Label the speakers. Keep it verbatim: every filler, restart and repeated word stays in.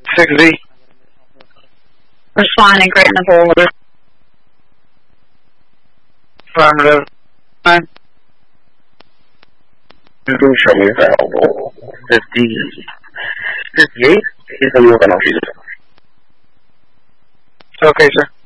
Speaker 1: six Z.
Speaker 2: Responding, Great Napoleon.
Speaker 1: Affirmative. Nine.
Speaker 3: You can show me available. fifty, fifty-eight is the move and I'll shoot it.
Speaker 1: Okay, sir.